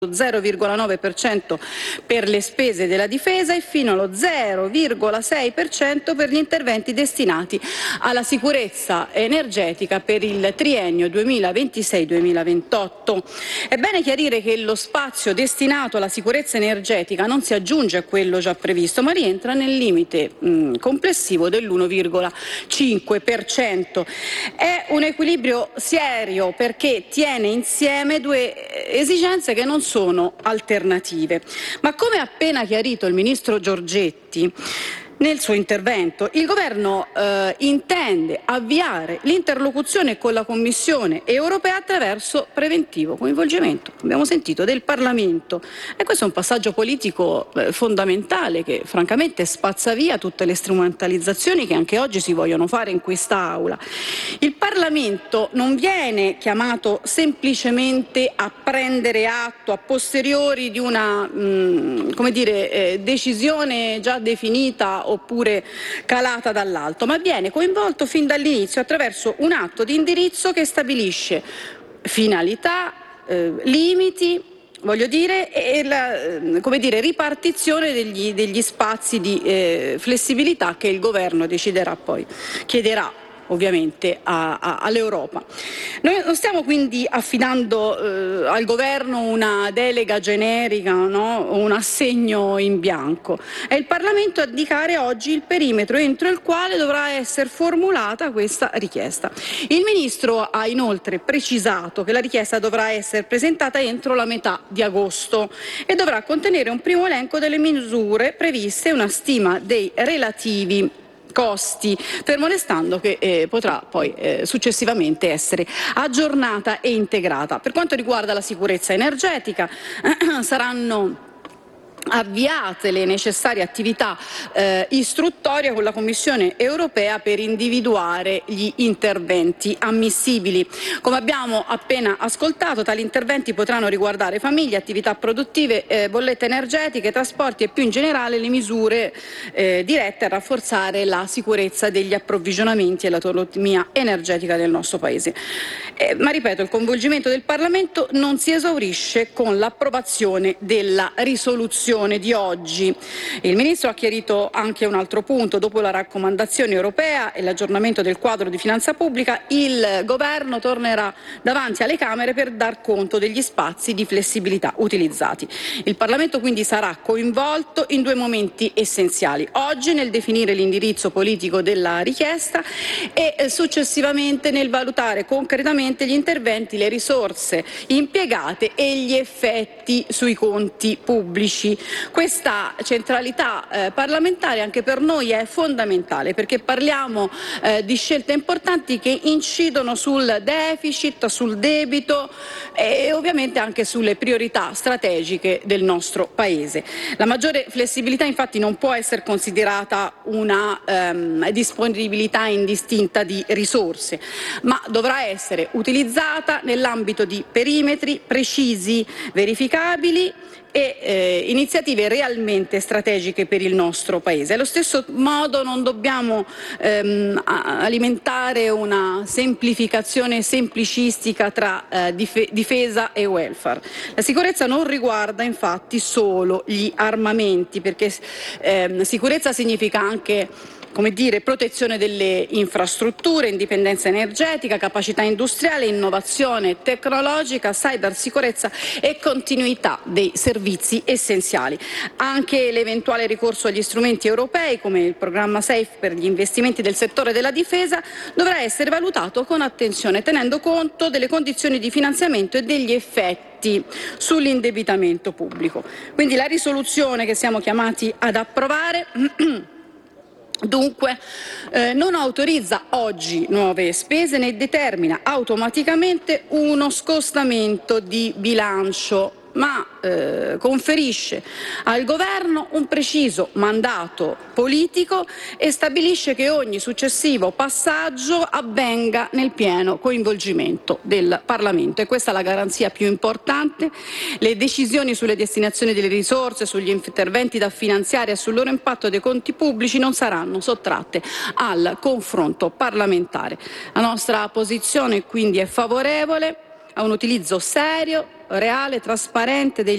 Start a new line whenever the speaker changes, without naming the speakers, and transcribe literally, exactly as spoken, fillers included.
zero virgola nove per cento per le spese della difesa e fino allo zero virgola sei per cento per gli interventi destinati alla sicurezza energetica per il triennio duemilaventisei duemilaventotto. È bene chiarire che lo spazio destinato alla sicurezza energetica non si aggiunge a quello già previsto, ma rientra nel limite mh, complessivo dell'uno virgola cinque per cento. È un equilibrio serio perché tiene insieme due esigenze che non sono alternative. Ma come ha appena chiarito il ministro Giorgetti nel suo intervento, il Governo eh, intende avviare l'interlocuzione con la Commissione europea attraverso preventivo coinvolgimento, abbiamo sentito, del Parlamento. E questo è un passaggio politico eh, fondamentale che francamente spazza via tutte le strumentalizzazioni che anche oggi si vogliono fare in quest'Aula. Il Parlamento non viene chiamato semplicemente a prendere atto a posteriori di una mh, come dire, eh, decisione già definita oppure calata dall'alto, ma viene coinvolto fin dall'inizio attraverso un atto di indirizzo che stabilisce finalità, eh, limiti, voglio dire, e la come dire, ripartizione degli, degli spazi di eh, flessibilità che il Governo deciderà poi, chiederà ovviamente a, a, all'Europa. Noi non stiamo quindi affidando eh, al Governo una delega generica, no? Un assegno in bianco. È il Parlamento a indicare oggi il perimetro entro il quale dovrà essere formulata questa richiesta. Il Ministro ha inoltre precisato che la richiesta dovrà essere presentata entro la metà di agosto e dovrà contenere un primo elenco delle misure previste e una stima dei relativi costi, fermo restando che eh, potrà poi eh, successivamente essere aggiornata e integrata. Per quanto riguarda la sicurezza energetica, eh, saranno avviate le necessarie attività eh, istruttorie con la Commissione europea per individuare gli interventi ammissibili. Come abbiamo appena ascoltato, tali interventi potranno riguardare famiglie, attività produttive, eh, bollette energetiche, trasporti e più in generale le misure eh, dirette a rafforzare la sicurezza degli approvvigionamenti e l'autonomia energetica del nostro Paese. Eh, ma ripeto, il coinvolgimento del Parlamento non si esaurisce con l'approvazione della risoluzione di oggi. Il Ministro ha chiarito anche un altro punto: dopo la raccomandazione europea e l'aggiornamento del quadro di finanza pubblica, il Governo tornerà davanti alle Camere per dar conto degli spazi di flessibilità utilizzati. Il Parlamento quindi sarà coinvolto in due momenti essenziali: oggi nel definire l'indirizzo politico della richiesta e successivamente nel valutare concretamente gli interventi, le risorse impiegate e gli effetti sui conti pubblici. Questa centralità eh, parlamentare anche per noi è fondamentale, perché parliamo eh, di scelte importanti che incidono sul deficit, sul debito e ovviamente anche sulle priorità strategiche del nostro Paese. La maggiore flessibilità infatti non può essere considerata una ehm, disponibilità indistinta di risorse, ma dovrà essere utilizzata nell'ambito di perimetri precisi, verificabili e eh, iniziative realmente strategiche per il nostro Paese. Allo stesso modo non dobbiamo ehm, alimentare una semplificazione semplicistica tra eh, dif- difesa e welfare. La sicurezza non riguarda infatti solo gli armamenti, perché ehm, sicurezza significa anche, come dire, protezione delle infrastrutture, indipendenza energetica, capacità industriale, innovazione tecnologica, cybersicurezza e continuità dei servizi essenziali. Anche l'eventuale ricorso agli strumenti europei, come il programma SAFE per gli investimenti del settore della difesa, dovrà essere valutato con attenzione, tenendo conto delle condizioni di finanziamento e degli effetti sull'indebitamento pubblico. Quindi la risoluzione che siamo chiamati ad approvare dunque eh, non autorizza oggi nuove spese né determina automaticamente uno scostamento di bilancio, ma eh, conferisce al Governo un preciso mandato politico e stabilisce che ogni successivo passaggio avvenga nel pieno coinvolgimento del Parlamento. E questa è la garanzia più importante. Le decisioni sulle destinazioni delle risorse, sugli interventi da finanziare e sul loro impatto dei conti pubblici non saranno sottratte al confronto parlamentare. La nostra posizione quindi è favorevole a un utilizzo serio, reale, trasparente degli